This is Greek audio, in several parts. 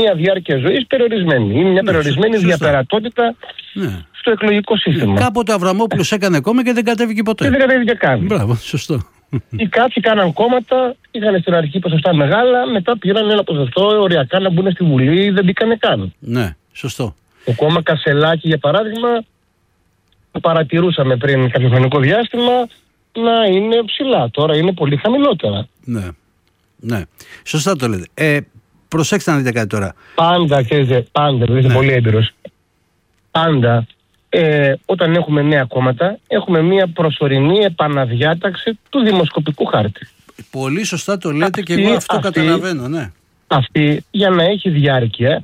μια διάρκεια ζωής περιορισμένη. Είναι μια περιορισμένη διαπερατότητα στο εκλογικό σύστημα. Κάποτε ο Αβραμόπουλος έκανε κόμμα και δεν κατέβηκε ποτέ. Και δεν κατέβηκε καν. Μπράβο, σωστό. Ή κάποιοι κάναν κόμματα, είχαν στην αρχή ποσοστά μεγάλα, μετά πήραν ένα ποσοστό οριακά να μπουν στη Βουλή, δεν μπήκανε καν. Ναι, σωστό. Το κόμμα Κασελάκη, για παράδειγμα, το παρατηρούσαμε πριν κάποιο χρονικό διάστημα να είναι ψηλά. Τώρα είναι πολύ χαμηλότερα. Ναι. Σωστά το λέτε. Προσέξτε να δείτε κάτι τώρα. Πάντα, είσαι πολύ έμπειρος. Πάντα, όταν έχουμε νέα κόμματα, έχουμε μια προσωρινή επαναδιάταξη του δημοσκοπικού χάρτη. Πολύ σωστά το λέτε και εγώ αυτό καταλαβαίνω, ναι. Αυτή, για να έχει διάρκεια,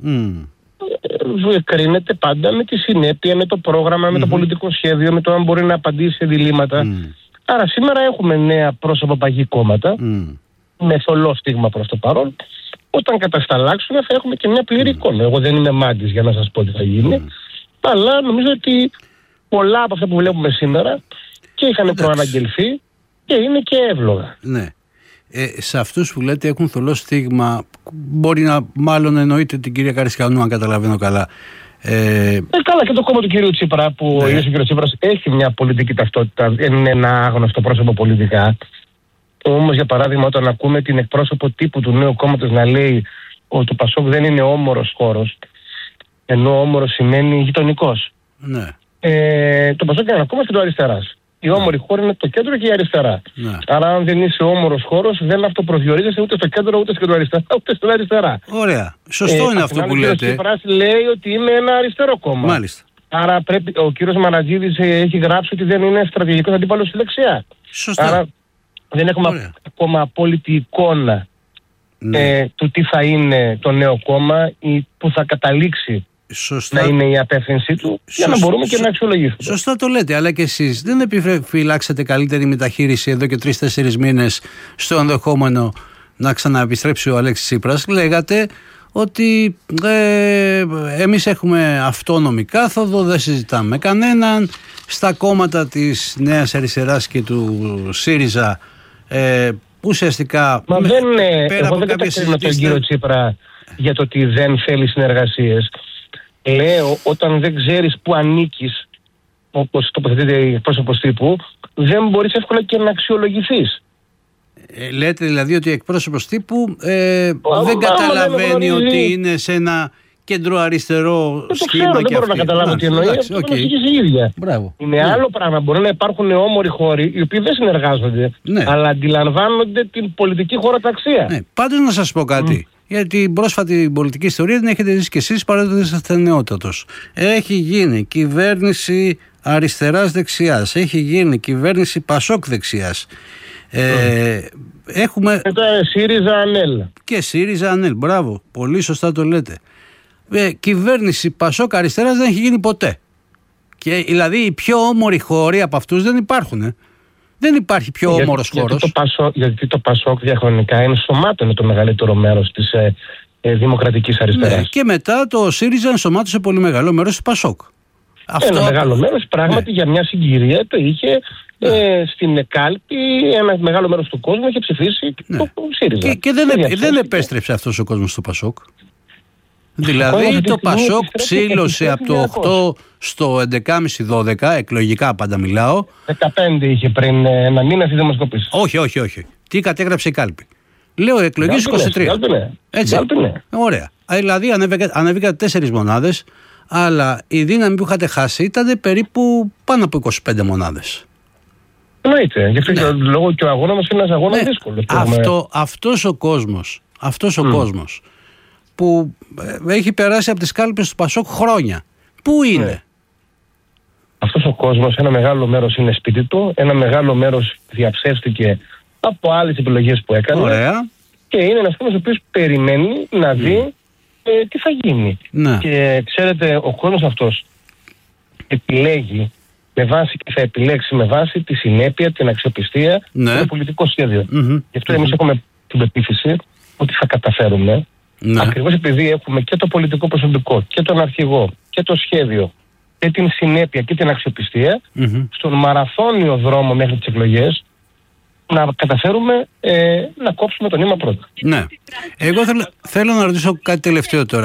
κρίνεται πάντα με τη συνέπεια, με το πρόγραμμα, με το πολιτικό σχέδιο, με το αν μπορεί να απαντήσει σε διλήμματα. Άρα σήμερα έχουμε νέα πρόσωπα παγή κόμματα, με θολό στίγμα προς το παρόν. Όταν κατασταλάξουν θα έχουμε και μια πλήρη εικόνα. Εγώ δεν είμαι μάντης για να σας πω τι θα γίνει, αλλά νομίζω ότι πολλά από αυτά που βλέπουμε σήμερα και είχαν προαναγγελθεί και είναι και εύλογα. Ναι. Σε αυτούς που λέτε έχουν θολό στίγμα, μπορεί να μάλλον εννοείται την κυρία Καρισκανού, αν καταλαβαίνω καλά. Καλά, και το κόμμα του κυρίου Τσίπρα, που ο ίδιος ο κύριος Τσίπρας έχει μια πολιτική ταυτότητα, είναι ένα άγνωστο πρόσωπο πολιτικά. Όμως, για παράδειγμα, όταν ακούμε την εκπρόσωπο τύπου του νέου κόμματος να λέει ότι το Πασόκ δεν είναι όμορος χώρος, ενώ όμορος σημαίνει γειτονικός. Ναι. Το Πασόκ είναι ένα κόμμα κεντροαριστεράς. Η όμορη χώρα είναι το κέντρο και η αριστερά. Ναι. Άρα, αν δεν είσαι όμορος χώρος, δεν αυτοπροσδιορίζεσαι ούτε στο κέντρο, ούτε στην αριστερά, ούτε στην αριστερά. Ωραία. Σωστό είναι αυτό που λέτε. Ο Τσίπρας λέει ότι είναι ένα αριστερό κόμμα. Μάλιστα. Άρα ο κύριος Μαρατζίδης έχει γράψει ότι δεν είναι στρατηγικός αντίπαλος στη δεξιά. Σωστά. Άρα δεν έχουμε ακόμα απόλυτη εικόνα του τι θα είναι το νέο κόμμα ή που θα καταλήξει να είναι η απεύθυνσή του, για να μπορούμε και να αξιολογήσουμε. Σωστά το λέτε, αλλά και εσείς δεν επιφυλάξατε καλύτερη μεταχείριση εδώ και 3-4 μήνες στο ενδεχόμενο να ξαναεπιστρέψει ο Αλέξης Τσίπρας? Λέγατε ότι εμείς έχουμε αυτόνομη κάθοδο, δεν συζητάμε κανέναν. Στα κόμματα της Νέας Αριστεράς και του ΣΥΡΙΖΑ ουσιαστικά εγώ δεν κατακρίνω τον κύριο Τσίπρα για το ότι δεν θέλει συνεργασίες. Λέω, όταν δεν ξέρεις που ανήκεις, όπως τοποθετείται η εκπρόσωπος τύπου, δεν μπορείς εύκολα και να αξιολογηθείς. Λέτε δηλαδή ότι η εκπρόσωπος τύπου δεν καταλαβαίνει ότι είναι σε ένα κεντροαριστερό σχήμα. Δεν μπορώ να καταλάβω τι εννοεί. Αυτό το εξηγήσει η ίδια. Είναι άλλο πράγμα. Μπορεί να υπάρχουν όμοροι χώροι οι οποίοι δεν συνεργάζονται, αλλά αντιλαμβάνονται την πολιτική χωροταξία. Ναι. Πάντως να σας πω κάτι. Για την πρόσφατη πολιτική ιστορία την έχετε ζήσει κι εσείς, παρότι είσαστε νεότατος. Έχει γίνει κυβέρνηση αριστεράς-δεξιάς. Έχει γίνει κυβέρνηση Πασόκ-δεξιάς. Έχουμε... ΣΥΡΙΖΑ-ΑΝΕΛ. Και ΣΥΡΙΖΑ-ΑΝΕΛ. Μπράβο. Πολύ σωστά το λέτε. Κυβέρνηση Πασόκ-αριστεράς δεν έχει γίνει ποτέ. Και δηλαδή οι πιο όμοροι χώροι από αυτούς δεν υπάρχουν. Δεν υπάρχει πιο όμορος χώρος. Γιατί το Πασόκ διαχρονικά ενσωμάτωνε το μεγαλύτερο μέρος της δημοκρατικής αριστεράς. Ναι, και μετά το ΣΥΡΙΖΑ ενσωμάτωσε πολύ μεγάλο μέρος του Πασόκ. Ένα μεγάλο μέρος πράγματι για μια συγκυρία το είχε στην κάλπη, ένα μεγάλο μέρος του κόσμου είχε ψηφίσει το ΣΥΡΙΖΑ. Και δεν επέστρεψε αυτός ο κόσμος στο Πασόκ. Δηλαδή το Πασόκ ψήλωσε από το 8 στο 11,5-12, εκλογικά πάντα μιλάω. 15 είχε πριν ένα μήνα στη δημοσκοπήση. Όχι. Τι κατέγραψε η κάλπη? Λέω εκλογές 23. Έτσι. Ωραία. Δηλαδή ανέβηκαν 4 μονάδες, αλλά η δύναμη που είχατε χάσει ήταν περίπου πάνω από 25 μονάδες. Εννοείται. Γι' αυτό και λόγω και ο αγώνας μας είναι ένας αγώνας δύσκολος. Αυτός ο κόσμος που έχει περάσει από τις κάλπες του Πασόκ χρόνια, πού είναι? Αυτός ο κόσμος, ένα μεγάλο μέρος είναι σπίτι του, ένα μεγάλο μέρος διαψεύστηκε από άλλες επιλογές που έκανε. Ωραία. Και είναι ένας κόσμος ο οποίος περιμένει να δει τι θα γίνει. Και ξέρετε, ο κόσμος αυτός επιλέγει με βάση και θα επιλέξει με βάση τη συνέπεια, την αξιοπιστία και το πολιτικό σχέδιο. Γι' αυτό εμείς έχουμε την πεποίθηση ότι θα καταφέρουμε. Ακριβώς επειδή έχουμε και το πολιτικό προσωπικό και τον αρχηγό και το σχέδιο και την συνέπεια και την αξιοπιστία στον μαραθώνιο δρόμο μέχρι τις εκλογές να καταφέρουμε να κόψουμε το νήμα πρώτα. Ναι. Εγώ θέλω να ρωτήσω κάτι τελευταίο τώρα.